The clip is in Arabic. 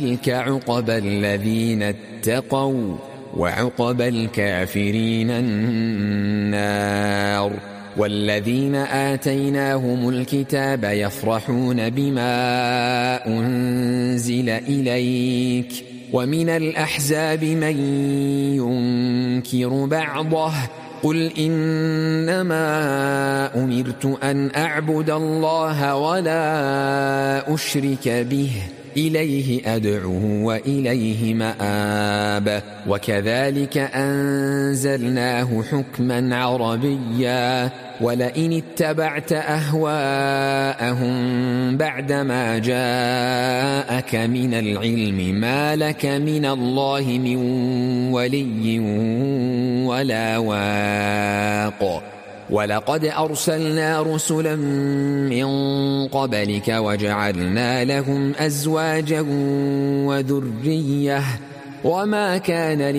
تلك عقبى الذين اتقوا وعقبى الكافرين النار. والذين آتيناهم الكتاب يفرحون بما أنزل إليك ومن الأحزاب من ينكر بعضه قل إنما أمرت أن أعبد الله ولا أشرك به إليه أدعو وإليه مآب. وكذلك أنزلناه حكما عربيا ولئن اتبعت أهواءهم بعدما جاءك من العلم ما لك من الله من ولي ولا واق. ولقد أرسلنا رسلا من قبلك وجعلنا لهم أزواجا وذرية وما كان